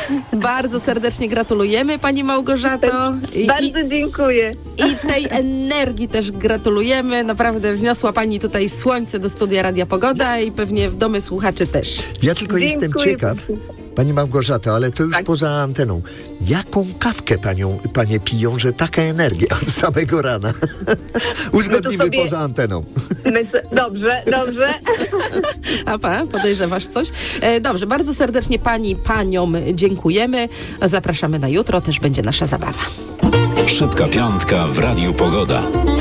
Bardzo serdecznie gratulujemy, pani Małgorzato. Bardzo dziękuję. I tej energii też gratulujemy. Naprawdę wniosła pani tutaj słońce do studia Radia Pogoda i pewnie w domy słuchaczy też. Ja tylko jestem ciekaw, pani Małgorzato, ale to już Tak. poza anteną. Jaką kawkę panie piją, że taka energia od samego rana? Uzgodnimy sobie poza anteną. Dobrze. A podejrzewasz coś? Dobrze, bardzo serdecznie paniom dziękujemy. Zapraszamy na jutro, też będzie nasza zabawa. Szybka piątka w Radiu Pogoda.